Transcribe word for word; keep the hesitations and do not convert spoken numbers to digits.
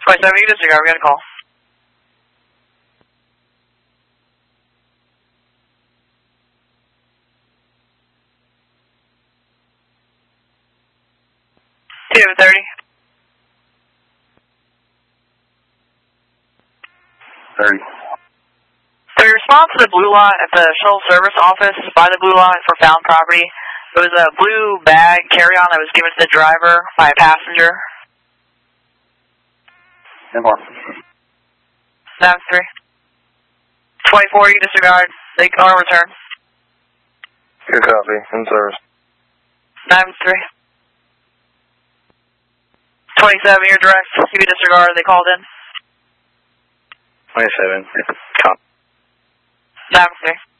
twenty-seven, you disregard, we got a call. two thirty. thirty. So your response to the blue lot at the shuttle service office by the blue lot for found property, it was a blue bag carry-on that was given to the driver by a passenger. ten four. nine three. twenty-four, you disregard. They are return. Good copy. In service. nine three. twenty-seven, you're direct. You disregard. They called in. twenty-seven. Copy. nine three.